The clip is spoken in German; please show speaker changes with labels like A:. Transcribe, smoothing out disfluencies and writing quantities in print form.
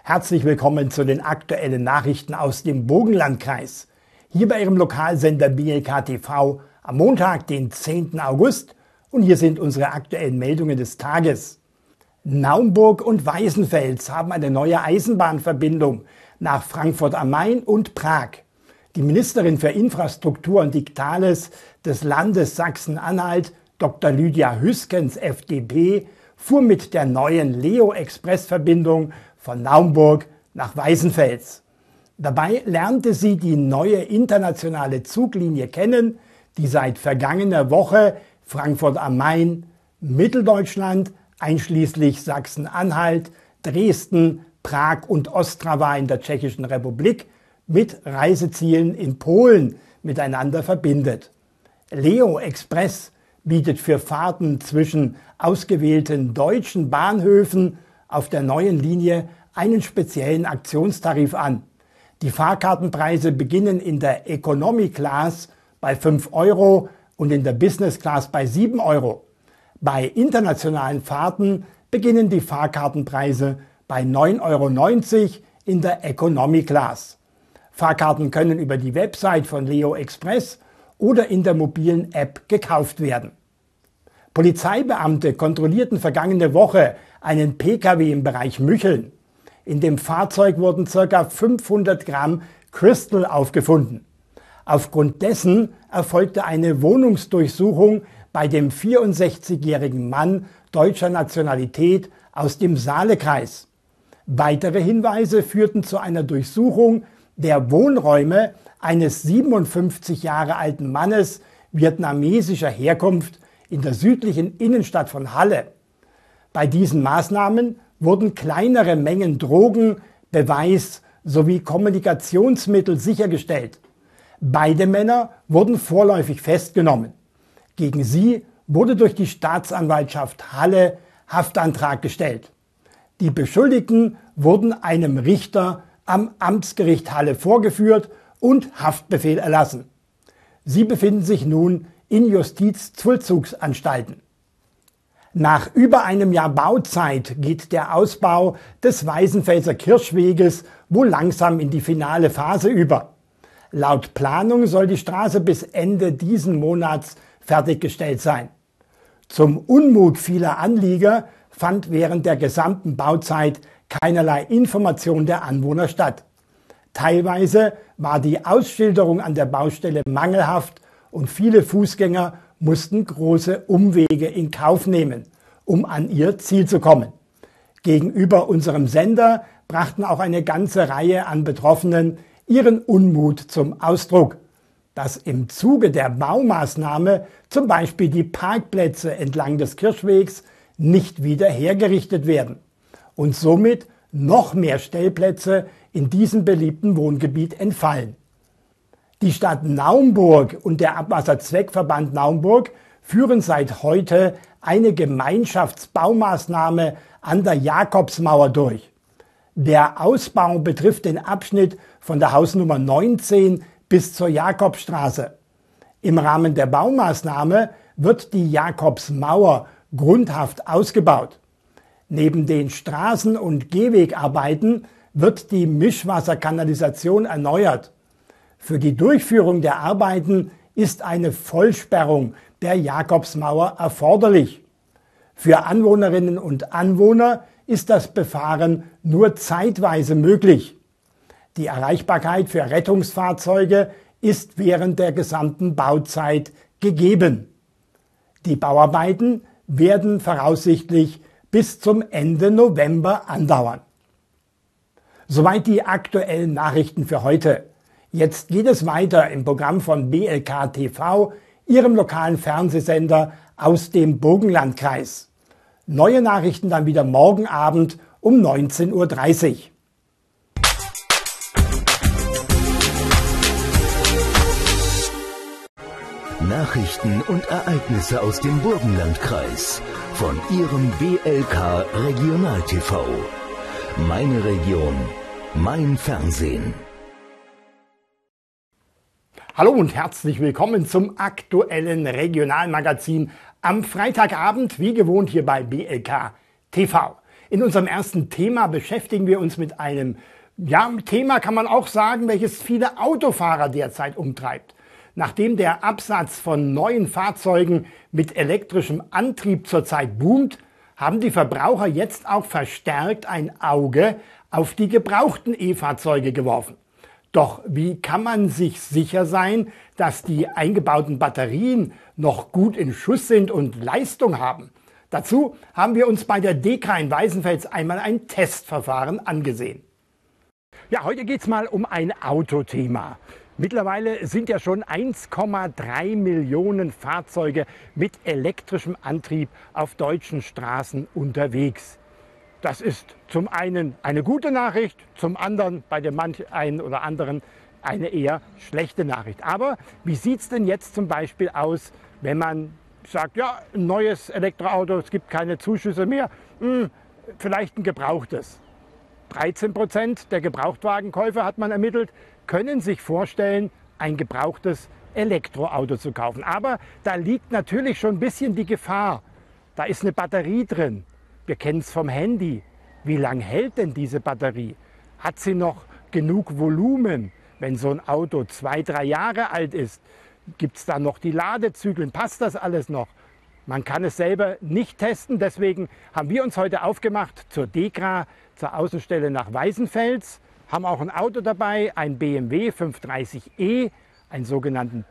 A: Herzlich willkommen zu den aktuellen Nachrichten aus dem Burgenlandkreis. Hier bei Ihrem Lokalsender BLK TV am Montag, den 10. August. Und hier sind unsere aktuellen Meldungen des Tages. Naumburg und Weißenfels haben eine neue Eisenbahnverbindung nach Frankfurt am Main und Prag. Die Ministerin für Infrastruktur und Digitales des Landes Sachsen-Anhalt, Dr. Lydia Hüskens, FDP, fuhr mit der neuen Leo-Express-Verbindung von Naumburg nach Weißenfels. Dabei lernte sie die neue internationale Zuglinie kennen, die seit vergangener Woche Frankfurt am Main, Mitteldeutschland einschließlich Sachsen-Anhalt, Dresden, Prag und Ostrava in der Tschechischen Republik mit Reisezielen in Polen miteinander verbindet. Leo Express bietet für Fahrten zwischen ausgewählten deutschen Bahnhöfen auf der neuen Linie einen speziellen Aktionstarif an. Die Fahrkartenpreise beginnen in der Economy Class bei 5 € und in der Business Class bei 7 €. Bei internationalen Fahrten beginnen die Fahrkartenpreise bei 9,90 € in der Economy Class. Fahrkarten können über die Website von Leo Express oder in der mobilen App gekauft werden. Polizeibeamte kontrollierten vergangene Woche einen Pkw im Bereich Mücheln. In dem Fahrzeug wurden ca. 500 Gramm Crystal aufgefunden. Aufgrund dessen erfolgte eine Wohnungsdurchsuchung bei dem 64-jährigen Mann deutscher Nationalität aus dem Saalekreis. Weitere Hinweise führten zu einer Durchsuchung der Wohnräume eines 57 Jahre alten Mannes vietnamesischer Herkunft in der südlichen Innenstadt von Halle. Bei diesen Maßnahmen wurden kleinere Mengen Drogen, Beweis sowie Kommunikationsmittel sichergestellt. Beide Männer wurden vorläufig festgenommen. Gegen sie wurde durch die Staatsanwaltschaft Halle Haftantrag gestellt. Die Beschuldigten wurden einem Richter am Amtsgericht Halle vorgeführt und Haftbefehl erlassen. Sie befinden sich nun in Justizvollzugsanstalten. Nach über einem Jahr Bauzeit geht der Ausbau des Weißenfelser Kirschweges wohl langsam in die finale Phase über. Laut Planung soll die Straße bis Ende diesen Monats fertiggestellt sein. Zum Unmut vieler Anlieger fand während der gesamten Bauzeit keinerlei Information der Anwohner statt. Teilweise war die Ausschilderung an der Baustelle mangelhaft und viele Fußgänger mussten große Umwege in Kauf nehmen, um an ihr Ziel zu kommen. Gegenüber unserem Sender brachten auch eine ganze Reihe an Betroffenen ihren Unmut zum Ausdruck, dass im Zuge der Baumaßnahme zum Beispiel die Parkplätze entlang des Kirschwegs nicht wieder hergerichtet werden und somit noch mehr Stellplätze in diesem beliebten Wohngebiet entfallen. Die Stadt Naumburg und der Abwasserzweckverband Naumburg führen seit heute eine Gemeinschaftsbaumaßnahme an der Jakobsmauer durch. Der Ausbau betrifft den Abschnitt von der Hausnummer 19 bis zur Jakobstraße. Im Rahmen der Baumaßnahme wird die Jakobsmauer grundhaft ausgebaut. Neben den Straßen- und Gehwegarbeiten wird die Mischwasserkanalisation erneuert. Für die Durchführung der Arbeiten ist eine Vollsperrung der Jakobsmauer erforderlich. Für Anwohnerinnen und Anwohner ist das Befahren nur zeitweise möglich. Die Erreichbarkeit für Rettungsfahrzeuge ist während der gesamten Bauzeit gegeben. Die Bauarbeiten werden voraussichtlich bis zum Ende November andauern. Soweit die aktuellen Nachrichten für heute. Jetzt geht es weiter im Programm von BLK TV, Ihrem lokalen Fernsehsender aus dem Burgenlandkreis. Neue Nachrichten dann wieder morgen Abend um 19:30 Uhr.
B: Nachrichten und Ereignisse aus dem Burgenlandkreis von Ihrem BLK Regional TV. Meine Region, mein Fernsehen.
A: Hallo und herzlich willkommen zum aktuellen Regionalmagazin am Freitagabend, wie gewohnt hier bei BLK TV. In unserem ersten Thema beschäftigen wir uns mit einem Thema, kann man auch sagen, welches viele Autofahrer derzeit umtreibt. Nachdem der Absatz von neuen Fahrzeugen mit elektrischem Antrieb zurzeit boomt, haben die Verbraucher jetzt auch verstärkt ein Auge auf die gebrauchten E-Fahrzeuge geworfen. Doch wie kann man sich sicher sein, dass die eingebauten Batterien noch gut in Schuss sind und Leistung haben? Dazu haben wir uns bei der DEKRA in Weißenfels einmal ein Testverfahren angesehen. Ja, heute geht es mal um ein Autothema. Mittlerweile sind ja schon 1,3 Millionen Fahrzeuge mit elektrischem Antrieb auf deutschen Straßen unterwegs. Das ist zum einen eine gute Nachricht, zum anderen bei dem manch einen oder anderen eine eher schlechte Nachricht. Aber wie sieht es denn jetzt zum Beispiel aus, wenn man sagt, ja, ein neues Elektroauto, es gibt keine Zuschüsse mehr, vielleicht ein gebrauchtes. 13% der Gebrauchtwagenkäufer, hat man ermittelt, können sich vorstellen, ein gebrauchtes Elektroauto zu kaufen. Aber da liegt natürlich schon ein bisschen die Gefahr. Da ist eine Batterie drin. Wir kennen es vom Handy. Wie lange hält denn diese Batterie? Hat sie noch genug Volumen? Wenn so ein Auto 2-3 Jahre alt ist, gibt es da noch die Ladezyklen? Passt das alles noch? Man kann es selber nicht testen. Deswegen haben wir uns heute aufgemacht zur DEKRA, zur Außenstelle nach Weißenfels. Haben auch ein Auto dabei, ein BMW 530e, einen sogenannten